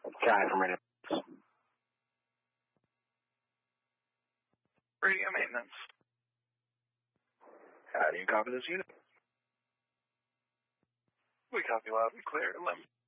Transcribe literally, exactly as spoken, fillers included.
Guy from radio. Radio maintenance. How do you copy this unit? We copy loud and clear. Lim-